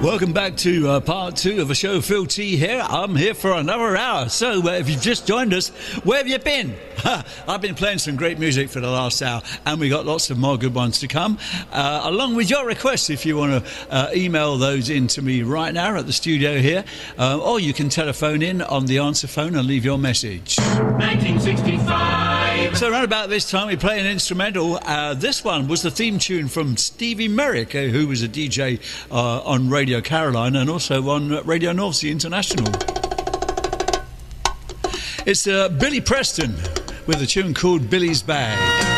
Welcome back to part two of the show. Phil T here. I'm here for another hour. So if you've just joined us, where have you been? I've been playing some great music for the last hour, and we got lots of more good ones to come, along with your requests. If you want to email those in to me right now at the studio here, or you can telephone in on the answer phone and leave your message. 1965. So around about this time we play an instrumental. This one was the theme tune from Stevie Merrick, who was a DJ on Radio Caroline and also on Radio North Sea International. It's Billy Preston with a tune called Billy's Bag.